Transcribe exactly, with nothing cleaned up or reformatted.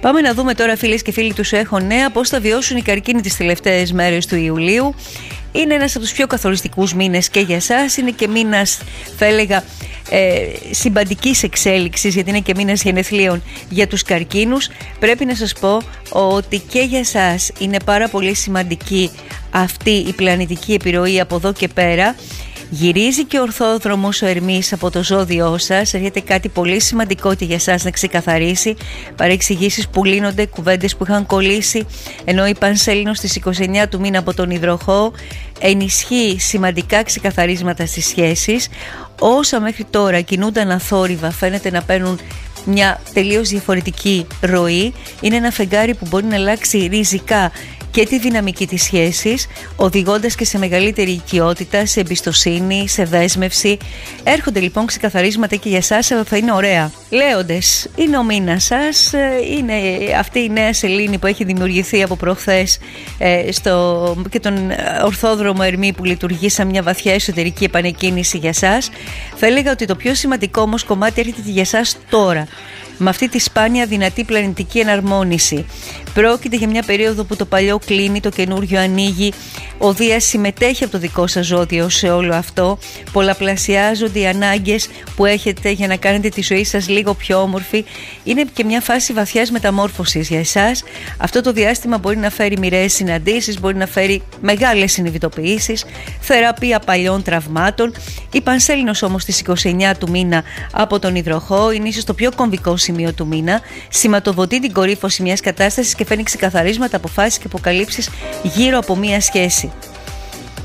Πάμε να δούμε τώρα, φίλες και φίλοι του Σου Έχω Νέα, πώς θα βιώσουν οι καρκίνοι τις τελευταίες μέρες του Ιουλίου. Είναι ένας από τους πιο καθοριστικούς μήνες και για εσάς. Είναι και μήνας, θα έλεγα, ε, συμπαντικής εξέλιξης, γιατί είναι και μήνας γενεθλίων για τους καρκίνους. Πρέπει να σας πω ότι και για εσάς είναι πάρα πολύ σημαντική αυτή η πλανητική επιρροή από εδώ και πέρα. Γυρίζει και ορθόδρομος ο Ερμής από το ζώδιό σας. Έρχεται κάτι πολύ σημαντικό και για εσάς να ξεκαθαρίσει. Παρεξηγήσεις που λύνονται, κουβέντες που είχαν κολλήσει. Ενώ η Πανσέλινος στις είκοσι εννέα του μήνα από τον Υδροχόο ενισχύει σημαντικά ξεκαθαρίσματα στις σχέσεις. Όσα μέχρι τώρα κινούνταν αθόρυβα φαίνεται να παίρνουν μια τελείως διαφορετική ροή. Είναι ένα φεγγάρι που μπορεί να αλλάξει ριζικά και τη δυναμική της σχέσης, οδηγώντας και σε μεγαλύτερη οικειότητα, σε εμπιστοσύνη, σε δέσμευση. Έρχονται λοιπόν ξεκαθαρίσματα και για εσάς, αλλά θα είναι ωραία. Λέοντες, είναι ο μήνας σας, είναι αυτή η νέα σελήνη που έχει δημιουργηθεί από προχθές ε, στο, και τον ορθόδρομο Ερμή που λειτουργεί σαν μια βαθιά εσωτερική επανεκκίνηση για εσάς. Θα έλεγα ότι το πιο σημαντικό όμως κομμάτι έρχεται για εσάς τώρα, με αυτή τη σπάνια δυνατή πλανητική εναρμόνιση. Πρόκειται για μια περίοδο που το παλιό κλείνει, το καινούριο ανοίγει. Ο Δίας συμμετέχει από το δικό σας ζώδιο σε όλο αυτό. Πολλαπλασιάζονται οι ανάγκες που έχετε για να κάνετε τη ζωή σας λίγο πιο όμορφη. Είναι και μια φάση βαθιάς μεταμόρφωσης για εσάς. Αυτό το διάστημα μπορεί να φέρει μοιραίες συναντήσεις, μπορεί να φέρει μεγάλες συνειδητοποιήσεις, θεραπεία παλιών τραυμάτων. Η Πανσέλινος όμως στις είκοσι εννέα του μήνα από τον Υδροχόο είναι ίσως το πιο κομβικό σημείο του μήνα. Σηματοδοτεί την κορύφωση μιας κατάστασης και φέρνει ξεκαθαρίσματα, αποφάσεις και αποκαλύψεις γύρω από μια σχέση.